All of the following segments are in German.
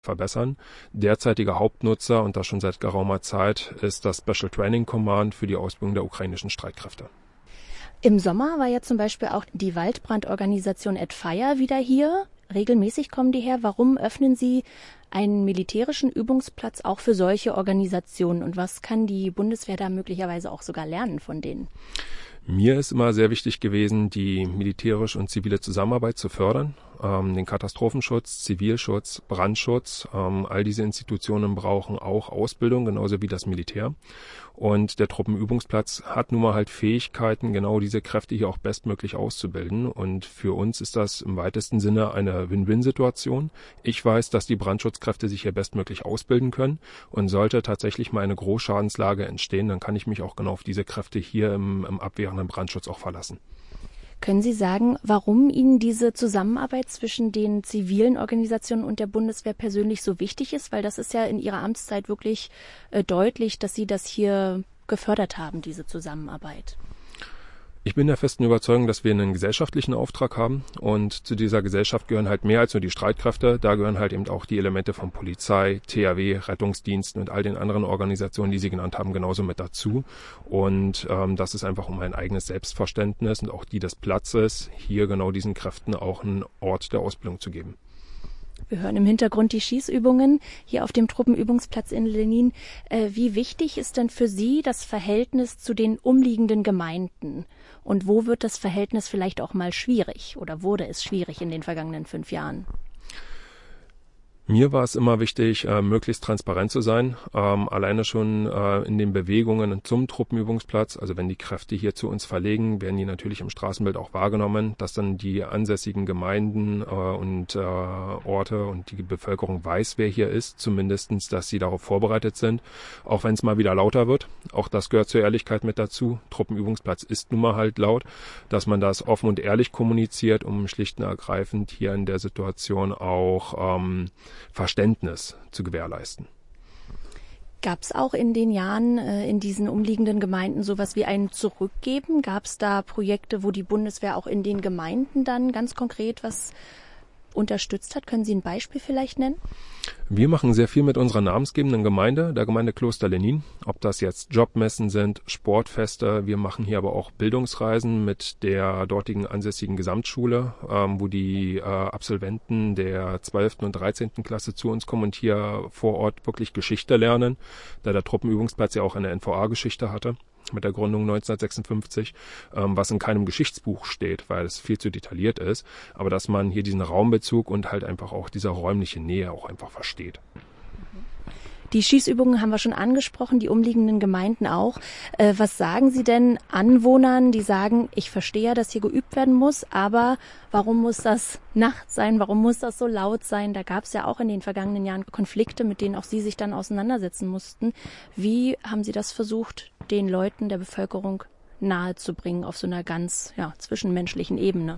verbessern. Derzeitiger Hauptnutzer, und das schon seit geraumer Zeit, ist das Special Training Command für die Ausbildung der ukrainischen Streitkräfte. Im Sommer war ja zum Beispiel auch die Waldbrandorganisation @Fire wieder hier. Regelmäßig kommen die her. Warum öffnen Sie einen militärischen Übungsplatz auch für solche Organisationen? Und was kann die Bundeswehr da möglicherweise auch sogar lernen von denen? Mir ist immer sehr wichtig gewesen, die militärische und zivile Zusammenarbeit zu fördern, den Katastrophenschutz, Zivilschutz, Brandschutz. All diese Institutionen brauchen auch Ausbildung, genauso wie das Militär. Und der Truppenübungsplatz hat nun mal halt Fähigkeiten, genau diese Kräfte hier auch bestmöglich auszubilden. Und für uns ist das im weitesten Sinne eine Win-Win-Situation. Ich weiß, dass die Brandschutzkräfte sich hier bestmöglich ausbilden können. Und sollte tatsächlich mal eine Großschadenslage entstehen, dann kann ich mich auch genau auf diese Kräfte hier im abwehrenden Brandschutz auch verlassen. Können Sie sagen, warum Ihnen diese Zusammenarbeit zwischen den zivilen Organisationen und der Bundeswehr persönlich so wichtig ist? Weil das ist ja in Ihrer Amtszeit wirklich deutlich, dass Sie das hier gefördert haben, diese Zusammenarbeit. Ich bin der festen Überzeugung, dass wir einen gesellschaftlichen Auftrag haben, und zu dieser Gesellschaft gehören halt mehr als nur die Streitkräfte. Da gehören halt eben auch die Elemente von Polizei, THW, Rettungsdiensten und all den anderen Organisationen, die Sie genannt haben, genauso mit dazu. Und das ist einfach um ein eigenes Selbstverständnis und auch die des Platzes, hier genau diesen Kräften auch einen Ort der Ausbildung zu geben. Wir hören im Hintergrund die Schießübungen hier auf dem Truppenübungsplatz in Lenin. Wie wichtig ist denn für Sie das Verhältnis zu den umliegenden Gemeinden? Und wo wird das Verhältnis vielleicht auch mal schwierig oder wurde es schwierig in den vergangenen 5 Jahren? Mir war es immer wichtig, möglichst transparent zu sein, alleine schon in den Bewegungen zum Truppenübungsplatz. Also wenn die Kräfte hier zu uns verlegen, werden die natürlich im Straßenbild auch wahrgenommen, dass dann die ansässigen Gemeinden und Orte und die Bevölkerung weiß, wer hier ist, zumindestens, dass sie darauf vorbereitet sind, auch wenn es mal wieder lauter wird. Auch das gehört zur Ehrlichkeit mit dazu. Truppenübungsplatz ist nun mal halt laut, dass man das offen und ehrlich kommuniziert, um schlicht und ergreifend hier in der Situation auch Verständnis zu gewährleisten. Gab es auch in den Jahren in diesen umliegenden Gemeinden sowas wie ein Zurückgeben? Gab es da Projekte, wo die Bundeswehr auch in den Gemeinden dann ganz konkret was unterstützt hat? Können Sie ein Beispiel vielleicht nennen? Wir machen sehr viel mit unserer namensgebenden Gemeinde, der Gemeinde Kloster Lenin. Ob das jetzt Jobmessen sind, Sportfeste. Wir machen hier aber auch Bildungsreisen mit der dortigen ansässigen Gesamtschule, wo die Absolventen der 12. und 13. Klasse zu uns kommen und hier vor Ort wirklich Geschichte lernen, da der Truppenübungsplatz ja auch eine NVA-Geschichte hatte mit der Gründung 1956, was in keinem Geschichtsbuch steht, weil es viel zu detailliert ist, aber dass man hier diesen Raumbezug und halt einfach auch diese räumliche Nähe auch einfach versteht. Die Schießübungen haben wir schon angesprochen, die umliegenden Gemeinden auch. Was sagen Sie denn Anwohnern, die sagen, ich verstehe ja, dass hier geübt werden muss, aber warum muss das nachts sein, warum muss das so laut sein? Da gab es ja auch in den vergangenen Jahren Konflikte, mit denen auch Sie sich dann auseinandersetzen mussten. Wie haben Sie das versucht, den Leuten, der Bevölkerung nahezubringen auf so einer ganz zwischenmenschlichen Ebene?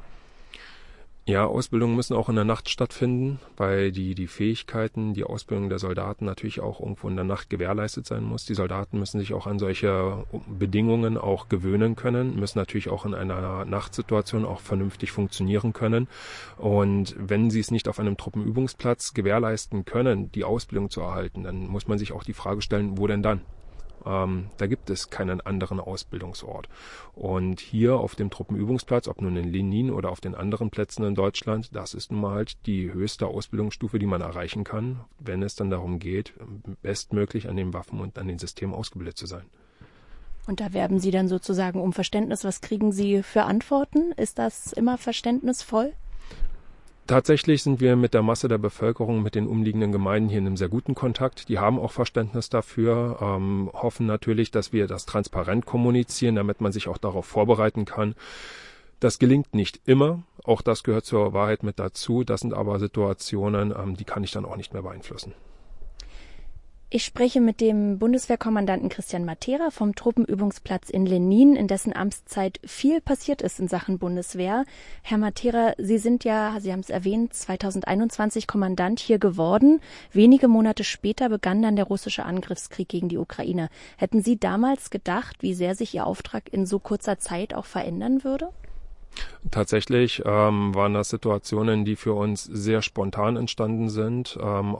Ja, Ausbildungen müssen auch in der Nacht stattfinden, weil die Fähigkeiten, die Ausbildung der Soldaten natürlich auch irgendwo in der Nacht gewährleistet sein muss. Die Soldaten müssen sich auch an solche Bedingungen auch gewöhnen können, müssen natürlich auch in einer Nachtsituation auch vernünftig funktionieren können. Und wenn sie es nicht auf einem Truppenübungsplatz gewährleisten können, die Ausbildung zu erhalten, dann muss man sich auch die Frage stellen, wo denn dann? Da gibt es keinen anderen Ausbildungsort. Und hier auf dem Truppenübungsplatz, ob nun in Lenin oder auf den anderen Plätzen in Deutschland, das ist nun mal halt die höchste Ausbildungsstufe, die man erreichen kann, wenn es dann darum geht, bestmöglich an den Waffen und an den Systemen ausgebildet zu sein. Und da werben Sie dann sozusagen um Verständnis. Was kriegen Sie für Antworten? Ist das immer verständnisvoll? Tatsächlich sind wir mit der Masse der Bevölkerung, mit den umliegenden Gemeinden hier in einem sehr guten Kontakt. Die haben auch Verständnis dafür, hoffen natürlich, dass wir das transparent kommunizieren, damit man sich auch darauf vorbereiten kann. Das gelingt nicht immer, auch das gehört zur Wahrheit mit dazu. Das sind aber Situationen, die kann ich dann auch nicht mehr beeinflussen. Ich spreche mit dem Bundeswehrkommandanten Christian Matera vom Truppenübungsplatz in Lenin, in dessen Amtszeit viel passiert ist in Sachen Bundeswehr. Herr Matera, Sie sind ja, Sie haben es erwähnt, 2021 Kommandant hier geworden. Wenige Monate später begann dann der russische Angriffskrieg gegen die Ukraine. Hätten Sie damals gedacht, wie sehr sich Ihr Auftrag in so kurzer Zeit auch verändern würde? Tatsächlich waren das Situationen, die für uns sehr spontan entstanden sind,